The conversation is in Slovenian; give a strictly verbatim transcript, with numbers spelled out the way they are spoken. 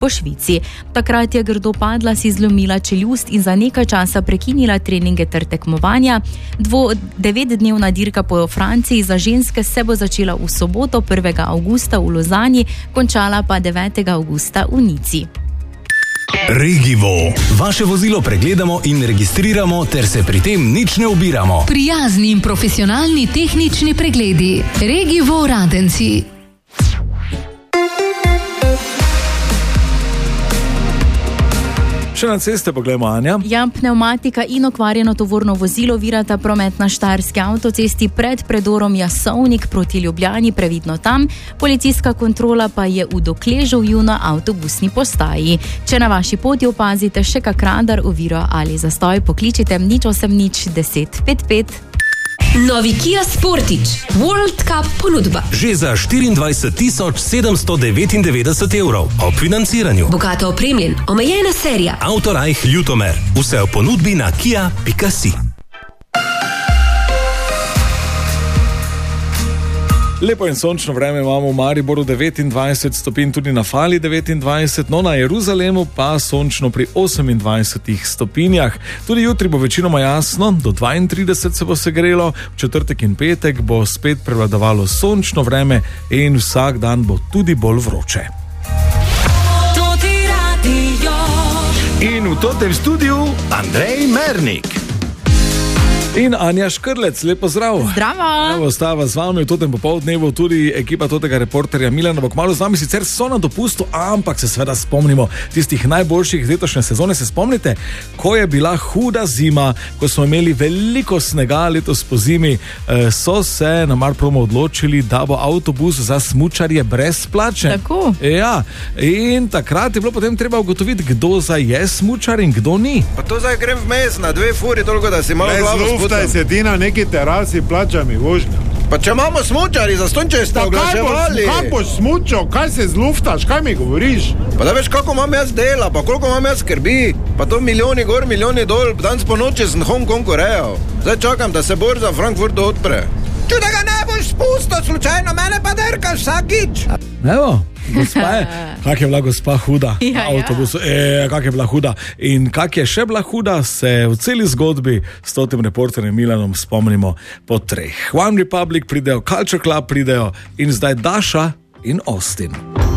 po Švici. Takrat je grdo padla, si zlomila čeljust in za nekaj časa prekinila treninge ter tekmovanja. Dvo, devetdnevna dirka po Franciji za ženske se bo začela v soboto prvega avgusta v Lozani, končala pa devetega avgusta v Nici. Regivo. Vaše vozilo pregledamo in registriramo ter se pri tem nič ne ubiramo. Prijazni in profesionalni tehnični pregledi. Regivo Radenci. Še na ceste pogledamo, Anja. Ja, pneumatika in okvarjeno tovorno vozilo virata promet na Štajerski avtocesti pred predorom Jasovnik proti Ljubljani, previdno tam. Policijska kontrola pa je v Dokležovju na avtobusni postaji. Če na vaši poti opazite še kak radar, oviro ali zastoj, pokličite nič osem nič deset pet pet. Novi Kia Sportage World Cup ponudba. Že za štiriindvajset tisoč sedemsto devetindevetdeset evrov ob financiranju. Bogato opremljen, omejena serija. Autorajh Ljutomer. Vse v ponudbi na kia pika si. Lepo in sončno vreme imamo v Mariboru, devetindvajset stopinj, tudi na Fali devetindvajset, no na Jeruzalemu pa sončno pri osemindvajsetih stopinjah. Tudi jutri bo večinoma jasno, do dvaintrideset se bo segrelo, v četrtek in petek bo spet prevladovalo sončno vreme in vsak dan bo tudi bolj vroče. In v totem studiu Andrej Mernik. In Anja Škrlec, lepo zdrav. Zdravo. Evo, stava z vami v totem popoldnevu tudi ekipa totega reporterja Milana bo kmalu z nami, sicer so na dopustu, ampak se seveda spomnimo tistih najboljših letošnje sezone. Se spomnite, ko je bila huda zima, ko smo imeli veliko snega letos po zimi, so se na Marpromu odločili, da bo avtobus za smučarje brezplačen. Tako. Ja, in takrat je bilo potem treba ugotoviti, kdo zdaj je smučar in kdo ni. Pa to zdaj grem vmes na dve furi, toliko da si malo glavo sputam. Luftaj se ti na neki terasi, plača mi vožnja. Pa če imamo smučari, zastonče ste oglaševali. Kaj boš smučal, kaj se zluftaš, kaj mi govoriš? Pa da veš, kako imam jaz dela, pa koliko imam jaz skrbi. Pa to milijoni gor, milijoni dol, danes po noči sem Hong Kong urejal. Zdaj čakam, da se borza v Frankfurtu odpre. Če da ga ne boš spustil slučajno, mene pa derkaš vsakič. Evo, gospa je, kak je bila gospa huda ja, na avtobusu, ja. e, kak je bila huda in kak je še bila huda, se v celi zgodbi s totim reporterjem Milanom spomnimo po treh. One Republic pridejo, Culture Club pridejo in zdaj Daša in Austin.